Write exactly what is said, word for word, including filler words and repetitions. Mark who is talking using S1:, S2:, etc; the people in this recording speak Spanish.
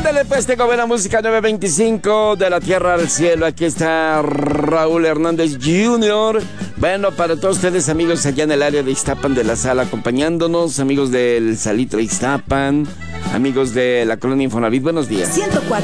S1: Ándale, pues tengo buena música. Nueve veinticinco de la tierra al cielo. Aquí está Raúl Hernández junior Bueno, para todos ustedes, amigos allá en el área de Ixtapan de la Sala, acompañándonos, amigos del Salitre Ixtapan, amigos de la colonia Infonavit, buenos días.
S2: ciento cuatro